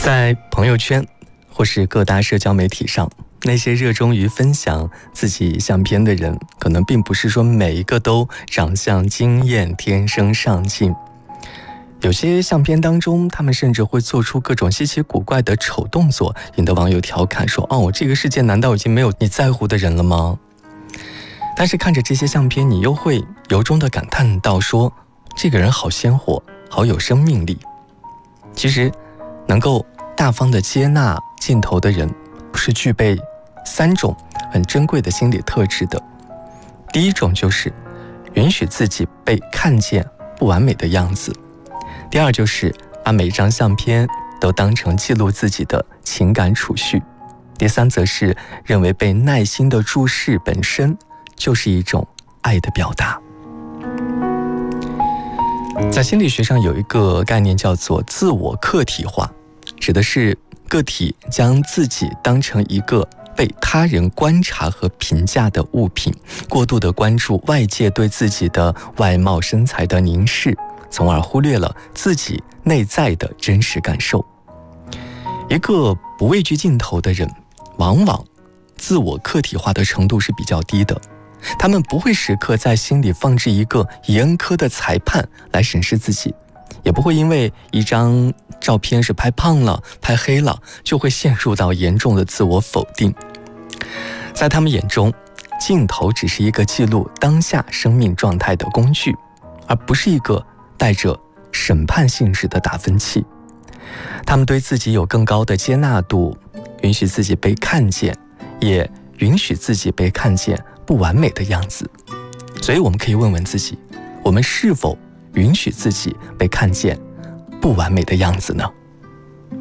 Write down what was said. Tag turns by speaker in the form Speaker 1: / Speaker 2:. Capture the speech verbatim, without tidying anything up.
Speaker 1: 在朋友圈或是各大社交媒体上，那些热衷于分享自己相片的人，可能并不是说每一个都长相惊艳、天生上镜。有些相片当中，他们甚至会做出各种稀奇古怪的丑动作，引得网友调侃说：哦，这个世界难道已经没有你在乎的人了吗？但是看着这些相片，你又会由衷地感叹到说，这个人好鲜活，好有生命力。其实能够大方地接纳镜头的人，是具备三种很珍贵的心理特质的。第一种就是允许自己被看见不完美的样子。第二就是把每一张相片都当成记录自己的情感储蓄。第三则是认为被耐心的注视本身就是一种爱的表达。在心理学上有一个概念叫做自我客体化，指的是个体将自己当成一个被他人观察和评价的物品，过度地关注外界对自己的外貌身材的凝视，从而忽略了自己内在的真实感受。一个不畏惧镜头的人，往往自我客体化的程度是比较低的，他们不会时刻在心里放置一个严苛的裁判来审视自己，也不会因为一张照片是拍胖了、拍黑了，就会陷入到严重的自我否定。在他们眼中，镜头只是一个记录当下生命状态的工具，而不是一个带着审判性质的打分器。他们对自己有更高的接纳度，允许自己被看见，也允许自己被看见不完美的样子。所以我们可以问问自己，我们是否允许自己被看见不完美的样子呢？